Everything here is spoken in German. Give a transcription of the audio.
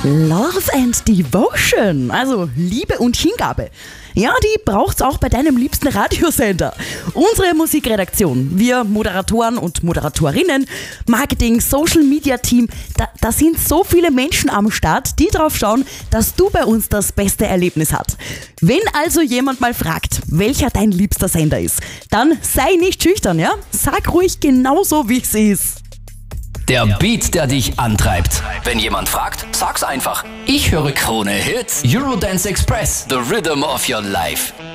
Love and Devotion, also Liebe und Hingabe. Ja, die braucht's auch bei deinem liebsten Radiosender. Unsere Musikredaktion, wir Moderatoren und Moderatorinnen, Marketing, Social Media Team, da sind so viele Menschen am Start, die drauf schauen, dass du bei uns das beste Erlebnis hast. Wenn also jemand mal fragt, welcher dein liebster Sender ist, dann sei nicht schüchtern, ja? Sag ruhig genauso, wie es ist. Der Beat, der dich antreibt. Wenn jemand fragt, sag's einfach. Ich höre Krone Hits, Eurodance Express, the rhythm of your life.